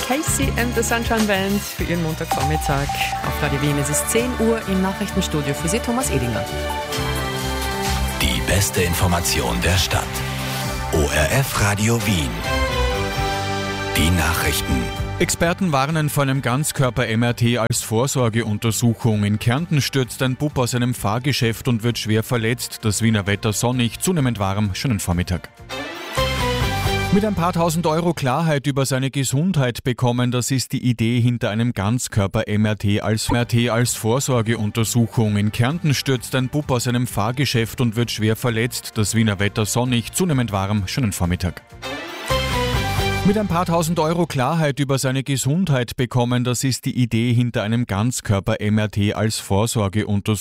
Casey and the Sunshine Band für Ihren Montagvormittag auf Radio Wien. Es ist 10 Uhr im Nachrichtenstudio. Für Sie Thomas Edinger. Die beste Information der Stadt. ORF Radio Wien. Die Nachrichten. Experten warnen vor einem Ganzkörper-MRT als Vorsorgeuntersuchung. In Kärnten stürzt ein Bub aus einem Fahrgeschäft und wird schwer verletzt. Das Wiener Wetter sonnig, zunehmend warm. Schönen Vormittag. Mit ein paar tausend Euro Klarheit über seine Gesundheit bekommen, das ist die Idee hinter einem Ganzkörper-MRT als Vorsorgeuntersuchung. In Kärnten stürzt ein Bub aus einem Fahrgeschäft und wird schwer verletzt. Das Wiener Wetter sonnig, zunehmend warm. Schönen Vormittag. Mit ein paar tausend Euro Klarheit über seine Gesundheit bekommen, das ist die Idee hinter einem Ganzkörper-MRT als Vorsorgeuntersuchung.